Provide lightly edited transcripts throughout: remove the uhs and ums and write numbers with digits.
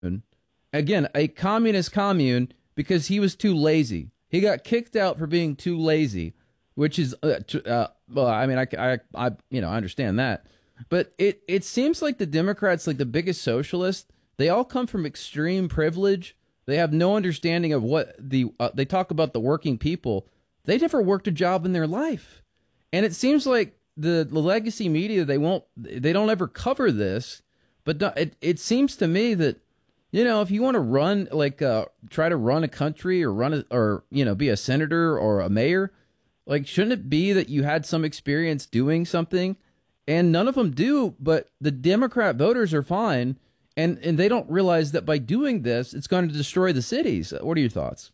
again, a communist commune, because he was too lazy. He got kicked out for being too lazy, which is, well, I mean, I understand that. But it seems like the Democrats, like the biggest socialists, they all come from extreme privilege. They have no understanding of what they talk about the working people. They never worked a job in their life. And it seems like the legacy media, they don't ever cover this. But it seems to me that, if you want to run, try to run a country or be a senator or a mayor, shouldn't it be that you had some experience doing something? And none of them do, but the Democrat voters are fine. And they don't realize that by doing this, it's going to destroy the cities. What are your thoughts?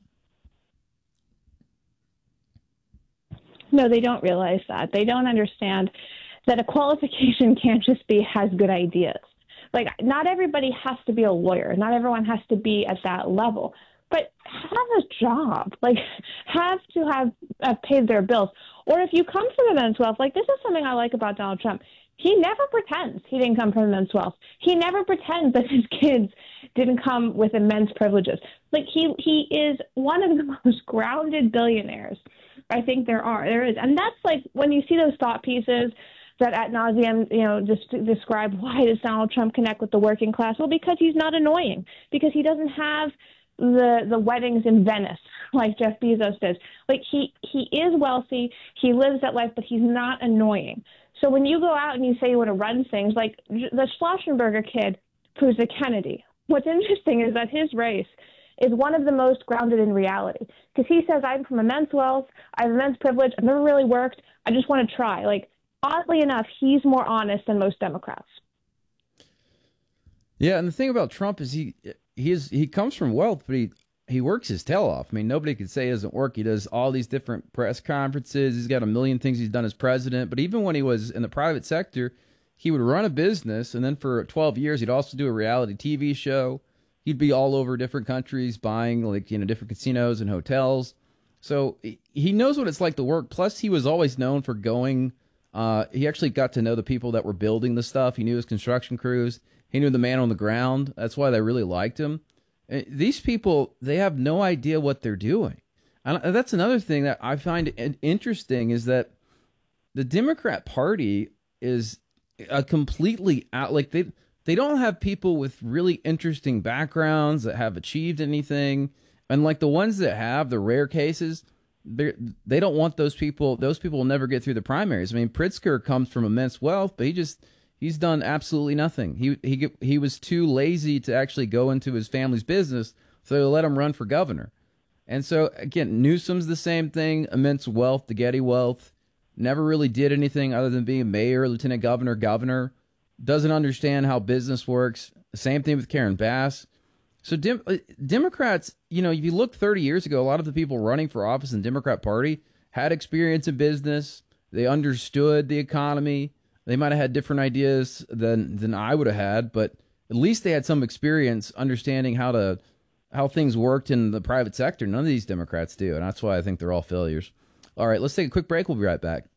No, they don't realize that. They don't understand that a qualification can't just be has good ideas. Not everybody has to be a lawyer. Not everyone has to be at that level. But have a job. Have to have paid their bills. Or if you come from immense wealth, this is something I like about Donald Trump. He never pretends he didn't come from immense wealth. He never pretends that his kids didn't come with immense privileges. He is one of the most grounded billionaires I think there is. And that's when you see those thought pieces that ad nauseum, just describe why does Donald Trump connect with the working class? Well, because he's not annoying, because he doesn't have the weddings in Venice like Jeff Bezos does. He is wealthy, he lives that life, but he's not annoying. So when you go out and you say you want to run things, the Schlossenberger kid who's a Kennedy, what's interesting is that his race is one of the most grounded in reality, because he says, I'm from immense wealth, I have immense privilege, I've never really worked, I just want to try. Oddly enough, he's more honest than most Democrats. Yeah, and the thing about Trump is he comes from wealth, but he works his tail off. I mean, nobody could say he doesn't work. He does all these different press conferences. He's got a million things he's done as president. But even when he was in the private sector, he would run a business, and then for 12 years, he'd also do a reality TV show. He'd be all over different countries buying different casinos and hotels. So he knows what it's like to work. Plus, he was always known for going. He actually got to know the people that were building the stuff. He knew his construction crews. He knew the man on the ground. That's why they really liked him. These people, they have no idea what they're doing. And that's another thing that I find interesting is that the Democrat Party is a completely out, they don't have people with really interesting backgrounds that have achieved anything. And the ones that have, the rare cases, they don't want those people. Those people will never get through the primaries. I mean, Pritzker comes from immense wealth, but he's done absolutely nothing. He was too lazy to actually go into his family's business, so they let him run for governor. And so, again, Newsom's the same thing, immense wealth, the Getty wealth, never really did anything other than being mayor, lieutenant governor, doesn't understand how business works. Same thing with Karen Bass. So Democrats, if you look 30 years ago, a lot of the people running for office in the Democrat Party had experience in business. They understood the economy. They might have had different ideas than I would have had, but at least they had some experience understanding how things worked in the private sector. None of these Democrats do, and that's why I think they're all failures. All right, let's take a quick break. We'll be right back.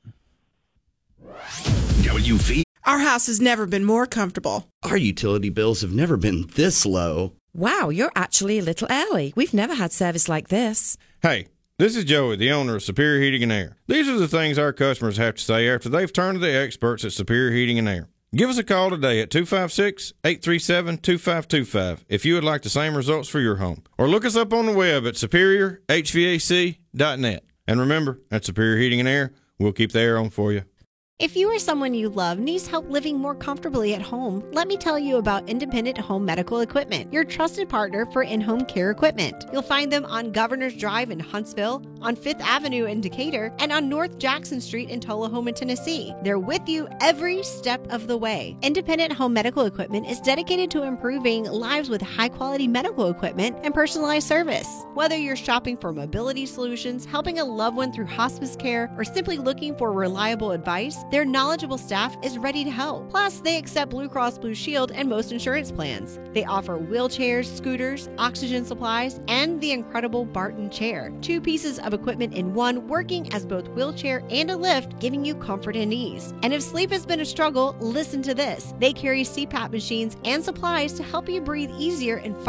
WV. Our house has never been more comfortable. Our utility bills have never been this low. Wow, you're actually a little early. We've never had service like this. Hey, this is Joey, the owner of Superior Heating and Air. These are the things our customers have to say after they've turned to the experts at Superior Heating and Air. Give us a call today at 256-837-2525 if you would like the same results for your home. Or look us up on the web at superiorhvac.net. And remember, at Superior Heating and Air, we'll keep the air on for you. If you or someone you love needs help living more comfortably at home, let me tell you about Independent Home Medical Equipment, your trusted partner for in-home care equipment. You'll find them on Governor's Drive in Huntsville, on 5th Avenue in Decatur, and on North Jackson Street in Tullahoma, Tennessee. They're with you every step of the way. Independent Home Medical Equipment is dedicated to improving lives with high-quality medical equipment and personalized service. Whether you're shopping for mobility solutions, helping a loved one through hospice care, or simply looking for reliable advice, their knowledgeable staff is ready to help. Plus, they accept Blue Cross Blue Shield and most insurance plans. They offer wheelchairs, scooters, oxygen supplies, and the incredible Barton chair, 2 pieces of of equipment in one, working as both wheelchair and a lift, giving you comfort and ease. And if sleep has been a struggle, listen to this. They carry CPAP machines and supplies to help you breathe easier in